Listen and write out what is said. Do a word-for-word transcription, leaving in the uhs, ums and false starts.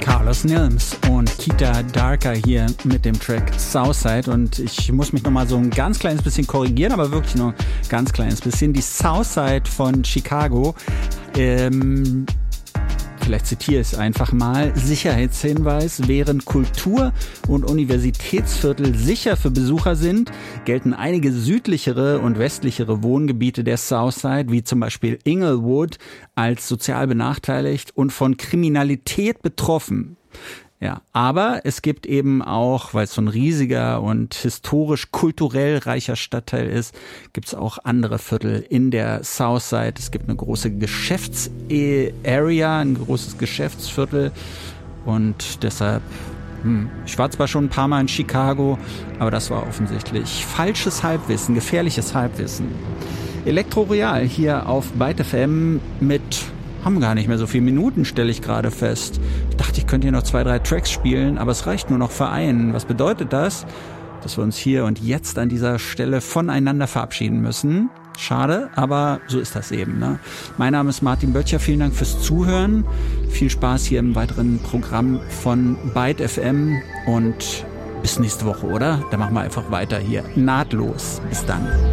Carlos Nilms und Kita Darker hier mit dem Track Southside. Und ich muss mich nochmal so ein ganz kleines bisschen korrigieren, aber wirklich nur ein ganz kleines bisschen. Die Southside von Chicago, ähm, vielleicht zitiere ich es einfach mal, Sicherheitshinweis: Während Kultur- und Universitätsviertel sicher für Besucher sind, gelten einige südlichere und westlichere Wohngebiete der Southside, wie zum Beispiel Inglewood, als sozial benachteiligt und von Kriminalität betroffen. Ja, aber es gibt eben auch, weil es so ein riesiger und historisch kulturell reicher Stadtteil ist, gibt es auch andere Viertel in der Southside. Es gibt eine große Geschäfts-Area, ein großes Geschäftsviertel und deshalb, hm, ich war zwar schon ein paar Mal in Chicago, aber das war offensichtlich falsches Halbwissen, gefährliches Halbwissen. Elektro Real hier auf Byte F M mit, haben gar nicht mehr so viele Minuten, stelle ich gerade fest. Ich dachte, ich könnte hier noch zwei, drei Tracks spielen, aber es reicht nur noch für einen. Was bedeutet das? Dass wir uns hier und jetzt an dieser Stelle voneinander verabschieden müssen. Schade, aber so ist das eben, ne? Mein Name ist Martin Böttcher, vielen Dank fürs Zuhören. Viel Spaß hier im weiteren Programm von Byte F M und bis nächste Woche, oder? Dann machen wir einfach weiter hier. Nahtlos. Bis dann.